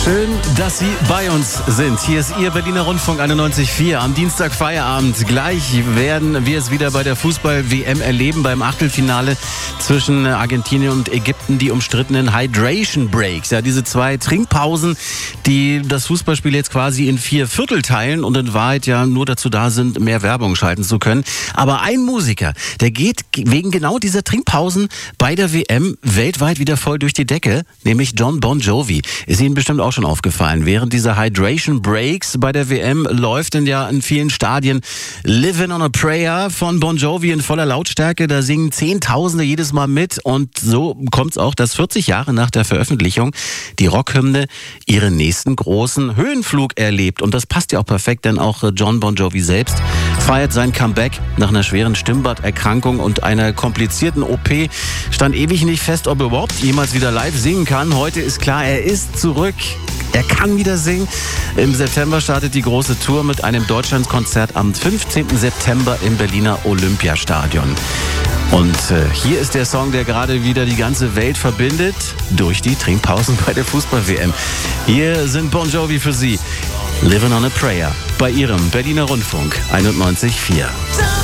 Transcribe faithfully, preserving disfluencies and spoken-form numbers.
Schön, dass Sie bei uns sind. Hier ist Ihr Berliner Rundfunk einundneunzig Komma vier. Am Dienstag Feierabend. Gleich werden wir es wieder bei der Fußball-W M erleben, beim Achtelfinale zwischen Argentinien und Ägypten, die umstrittenen Hydration Breaks. Ja, diese zwei Trinkpausen, die das Fußballspiel jetzt quasi in vier Viertel teilen und in Wahrheit ja nur dazu da sind, mehr Werbung schalten zu können. Aber ein Musiker, der geht wegen genau dieser Trinkpausen bei der W M weltweit wieder voll durch die Decke, nämlich Jon Bon Jovi. Ist Ihnen bestimmt auch schon aufgefallen. Während dieser Hydration Breaks bei der W M läuft denn ja in vielen Stadien Livin' on a Prayer von Bon Jovi in voller Lautstärke. Da singen Zehntausende jedes Mal mit und so kommt es auch, dass vierzig Jahre nach der Veröffentlichung die Rockhymne ihren nächsten großen Höhenflug erlebt. Und das passt ja auch perfekt, denn auch Jon Bon Jovi selbst feiert sein Comeback nach einer schweren Stimmbanderkrankung und einer komplizierten O P. Stand ewig nicht fest, ob er überhaupt jemals wieder live singen kann. Heute ist klar, er ist zurück. Er kann wieder singen. Im September startet die große Tour mit einem Deutschlandskonzert am fünfzehnten September im Berliner Olympiastadion. Und äh, hier ist der Song, der gerade wieder die ganze Welt verbindet, durch die Trinkpausen bei der Fußball-W M. Hier sind Bon Jovi für Sie. Livin' on a Prayer bei Ihrem Berliner Rundfunk einundneunzig Komma vier.